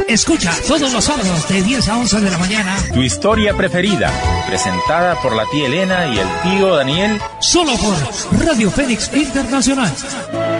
Escucha todos los sábados de 10 a 11 de la mañana. Tu historia preferida, presentada por la tía Elena y el tío Daniel. Solo por Radio Fénix Internacional.